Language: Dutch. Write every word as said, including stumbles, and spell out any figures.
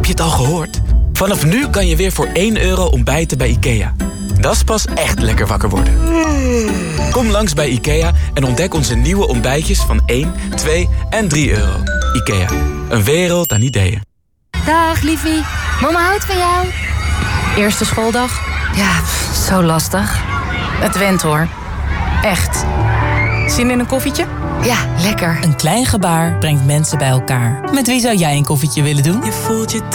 je het al gehoord? Vanaf nu kan je weer voor één euro ontbijten bij IKEA. Dat is pas echt lekker wakker worden. Kom langs bij IKEA en ontdek onze nieuwe ontbijtjes van één, twee en drie euro. IKEA, een wereld aan ideeën. Dag liefie, mama houdt van jou. Eerste schooldag? Ja, zo lastig. Het went hoor. Echt. Zin in een koffietje? Ja, lekker. Een klein gebaar brengt mensen bij elkaar. Met wie zou jij een koffietje willen doen? Je voelt je